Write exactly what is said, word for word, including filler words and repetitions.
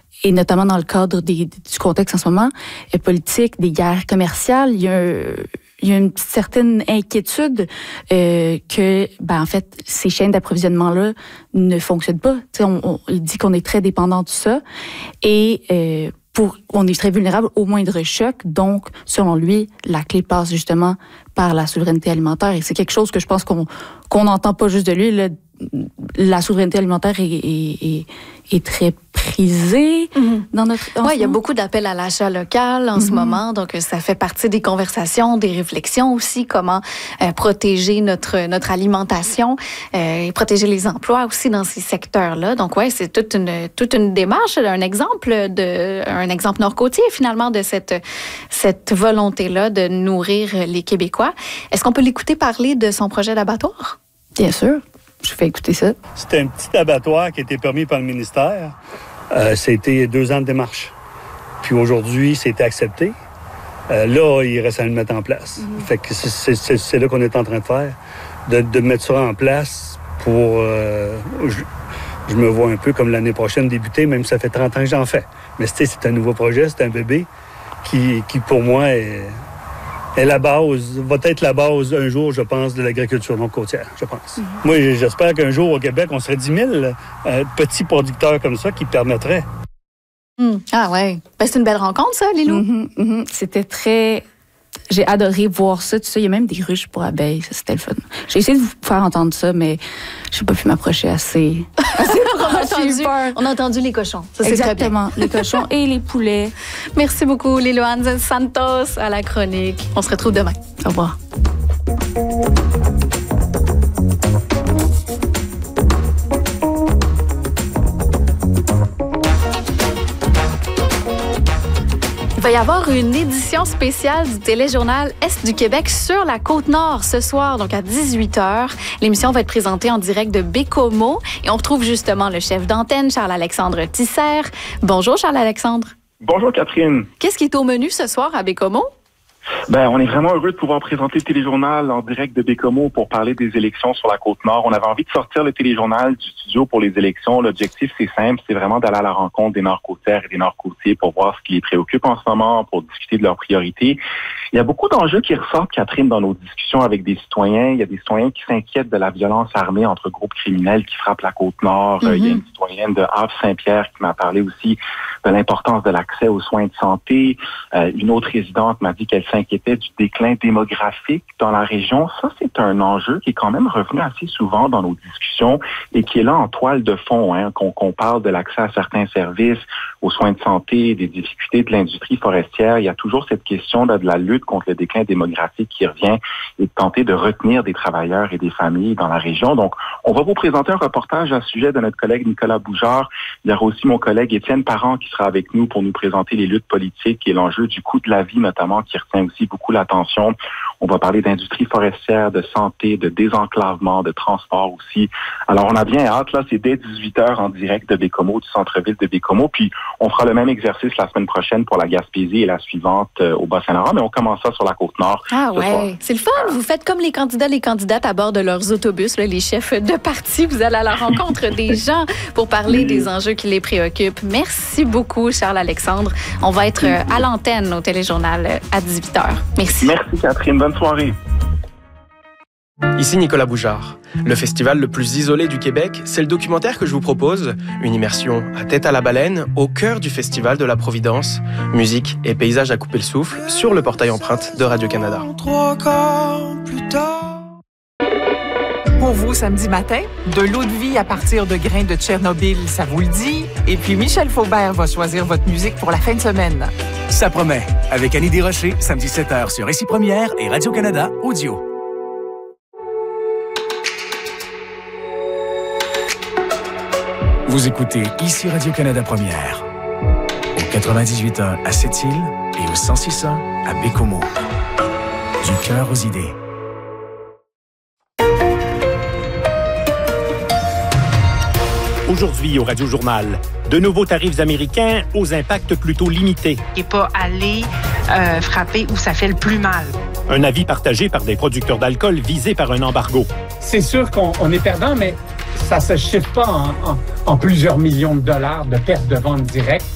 et notamment dans le cadre des, du contexte en ce moment, euh, politique, des guerres commerciales, il y a un, il y a une certaine inquiétude euh, que, ben, en fait, ces chaînes d'approvisionnement-là ne fonctionnent pas. Tu sais, on, on, il dit qu'on est très dépendant de ça et euh, pour, on est très vulnérable au moindre choc. Donc, selon lui, la clé passe justement par la souveraineté alimentaire. Et c'est quelque chose que je pense qu'on qu'on n'entend pas juste de lui. Là. La souveraineté alimentaire est, est, est, est très prisée mm-hmm. dans notre... Oui, il y a beaucoup d'appels à l'achat local en mm-hmm. ce moment. Donc, ça fait partie des conversations, des réflexions aussi, comment euh, protéger notre, notre alimentation euh, et protéger les emplois aussi dans ces secteurs-là. Donc, oui, c'est toute une, toute une démarche, un exemple, de, un exemple nord-côtier, finalement, de cette, cette volonté-là de nourrir les Québécois. Est-ce qu'on peut l'écouter parler de son projet d'abattoir? Bien sûr. Je fais écouter ça. C'était un petit abattoir qui a été permis par le ministère. Euh, c'était deux ans de démarche. Puis aujourd'hui, c'était accepté. Euh, là, il reste à le mettre en place. Mm-hmm. Fait que c'est, c'est, c'est là qu'on est en train de faire, de, de mettre ça en place pour... Euh, je, je me vois un peu comme l'année prochaine débuter, même si ça fait trente ans que j'en fais. Mais c'est, c'est un nouveau projet, c'est un bébé qui, qui pour moi, est... est la base, va être la base un jour, je pense, de l'agriculture non-côtière, je pense. Mm-hmm. Moi, j'espère qu'un jour, au Québec, on serait dix mille euh, petits producteurs comme ça qui permettraient. Mm. Ah ouais. Ben, c'est une belle rencontre, ça, Lilou. Mm-hmm, mm-hmm. C'était très... J'ai adoré voir ça, tout ça. Il y a même des ruches pour abeilles. Ça, c'était le fun. J'ai essayé de vous faire entendre ça, mais je n'ai pas pu m'approcher assez. assez on, a entendu, on a entendu les cochons. Ça, c'est exactement. Très bien. Les cochons et les poulets. Merci beaucoup, Liloane Santos, à la chronique. On se retrouve demain. Au revoir. Il va y avoir une édition spéciale du téléjournal Est du Québec sur la Côte-Nord ce soir, donc à dix-huit heures. L'émission va être présentée en direct de Bécomo et on retrouve justement le chef d'antenne, Charles-Alexandre Tisser. Bonjour Charles-Alexandre. Bonjour Catherine. Qu'est-ce qui est au menu ce soir à Bécomo? Ben, on est vraiment heureux de pouvoir présenter le téléjournal en direct de Bécomo pour parler des élections sur la Côte-Nord. On avait envie de sortir le téléjournal du studio pour les élections. L'objectif, c'est simple, c'est vraiment d'aller à la rencontre des Nord-Côtières et des Nord-Côtiers pour voir ce qui les préoccupe en ce moment, pour discuter de leurs priorités. Il y a beaucoup d'enjeux qui ressortent, Catherine, dans nos discussions avec des citoyens. Il y a des citoyens qui s'inquiètent de la violence armée entre groupes criminels qui frappent la Côte-Nord. Mm-hmm. Il y a une citoyenne de Havre-Saint-Pierre qui m'a parlé aussi de l'importance de l'accès aux soins de santé. Euh, une autre résidente m'a dit qu'elle s'inquiétait du déclin démographique dans la région. Ça, c'est un enjeu qui est quand même revenu assez souvent dans nos discussions et qui est là en toile de fond, hein, qu'on, qu'on parle de l'accès à certains services, aux soins de santé, des difficultés de l'industrie forestière. Il y a toujours cette question là, de la lutte contre le déclin démographique qui revient et de tenter de retenir des travailleurs et des familles dans la région. Donc, on va vous présenter un reportage à ce sujet de notre collègue Nicolas Boujard. Il y aura aussi mon collègue Étienne Parent qui sera avec nous pour nous présenter les luttes politiques et l'enjeu du coût de la vie notamment qui retient aussi beaucoup l'attention. On va parler d'industrie forestière, de santé, de désenclavement, de transport aussi. Alors, on a bien hâte, là, c'est dès dix-huit heures en direct de Bécomo, du centre-ville de Bécomo. Puis, on fera le même exercice la semaine prochaine pour la Gaspésie et la suivante euh, au Bas-Saint-Laurent, mais on commence ça sur la Côte-Nord. Ah ouais, c'est le fun. Vous faites comme les candidats, les candidates à bord de leurs autobus, là, les chefs de parti. Vous allez à la rencontre des gens pour parler des enjeux qui les préoccupent. Merci beaucoup, Charles-Alexandre. On va être euh, à l'antenne au téléjournal euh, à dix-huit heures. Merci. Merci, Catherine. Bonne soirée. Ici Nicolas Boujard. Le festival le plus isolé du Québec, c'est le documentaire que je vous propose. Une immersion à tête à la baleine, au cœur du festival de la Providence. Musique et paysages à couper le souffle sur le portail empreinte de Radio-Canada. Pour vous, samedi matin, de l'eau de vie à partir de grains de Tchernobyl, ça vous le dit? Et puis Michel Faubert va choisir votre musique pour la fin de semaine. Ça promet. Avec Annie Desrochers, samedi sept heures sur Récit Première et Radio-Canada Audio. Vous écoutez ici Radio-Canada Première. Au quatre-vingt-dix-huit point un à Sept-Îles et au cent six point un à Bécomo. Du cœur aux idées. Aujourd'hui au Radio-Journal, de nouveaux tarifs américains aux impacts plutôt limités. Et pas aller euh, frapper où ça fait le plus mal. Un avis partagé par des producteurs d'alcool visés par un embargo. C'est sûr qu'on on est perdant, mais ça ne se chiffre pas en, en, en plusieurs millions de dollars de pertes de vente directe.